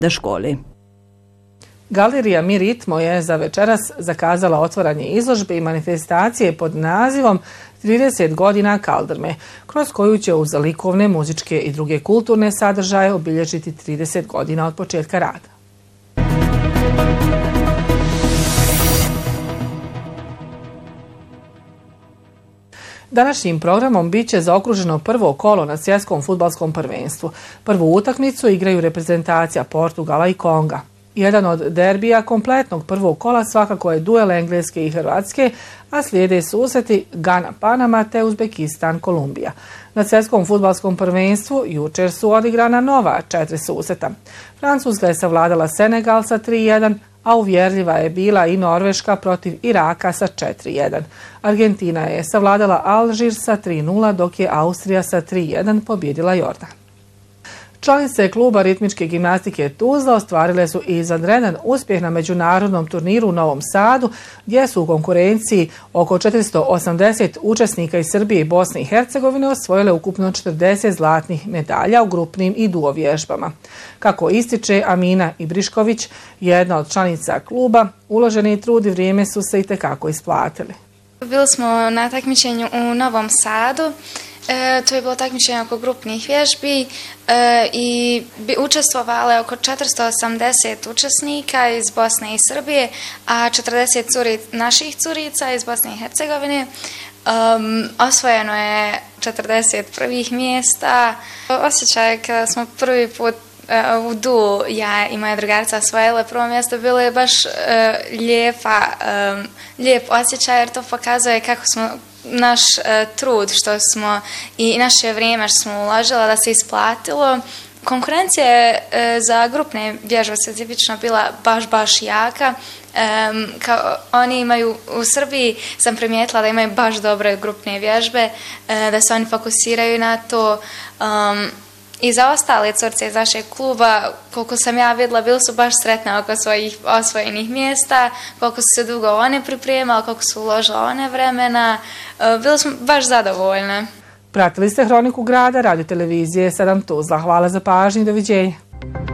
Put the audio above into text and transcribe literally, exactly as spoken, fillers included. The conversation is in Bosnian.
školi. Galerija Mi Ritmo je za večeras zakazala otvaranje izložbe i manifestacije pod nazivom trideset godina Kaldrme, kroz koju će uz likovne, muzičke i druge kulturne sadržaje obilježiti trideset godina od početka rada. Današnjim programom bit će zaokruženo prvo kolo na svjetskom fudbalskom prvenstvu. Prvu utakmicu igraju reprezentacija Portugala i Konga. Jedan od derbija kompletnog prvog kola svakako je duel Engleske i Hrvatske, a slijede susreti Gana-Panama te Uzbekistan-Kolumbija. Na svjetskom fudbalskom prvenstvu jučer su odigrana nova četiri susreta. Francuska je savladala Senegal sa tri jedan, a uvjerljiva je bila i Norveška protiv Iraka sa četiri jedan. Argentina je savladala Alžir sa tri nula, dok je Austrija sa tri jedan pobjedila Jordan. Članice kluba ritmičke gimnastike Tuzla ostvarile su izvanredan uspjeh na međunarodnom turniru u Novom Sadu, gdje su u konkurenciji oko četiristo osamdeset učesnika iz Srbije i Bosne i Hercegovine osvojile ukupno četrdeset zlatnih medalja u grupnim i duo vježbama. Kako ističe Amina Ibrišković, jedna od članica kluba, uloženi trud i vrijeme su se itekako isplatili. Bili smo na takmičenju u Novom Sadu. E, to je bilo takmičenje oko grupnih vježbi e, i bi učestvovale oko četiristo osamdeset učesnika iz Bosne i Srbije, a četrdeset curi, naših curica iz Bosne i Hercegovine. Um, osvojeno je četrdeset prvih mjesta. Osjećaj kada smo prvi put uh, u du, ja i moja drugarica osvojile prvo mjesto, bilo je baš uh, lijepa, um, lijep osjećaj, jer to pokazuje kako smo naš uh, trud što smo i naše vrijeme što smo uložila da se isplatilo. Konkurencija je uh, za grupne vježbe specifično bila baš, baš jaka. Um, kao oni imaju, u Srbiji sam primijetila da imaju baš dobre grupne vježbe, uh, da se oni fokusiraju na to. Um, I za ostale curce iz našeg kluba, koliko sam ja vidjela, bili su baš sretne oko svojih osvojenih mjesta, koliko su se dugo one pripremali, koliko su uložile one vremena. Bili smo baš zadovoljne. Pratili ste Hroniku grada, radio televizije sedam Tuzla. Hvala za pažnju i doviđenja.